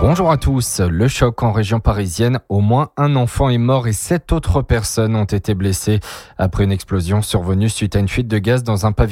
Bonjour à tous. Le choc en région parisienne. Au moins un enfant est mort et 7 autres personnes ont été blessées après une explosion survenue suite à une fuite de gaz dans un pavillon.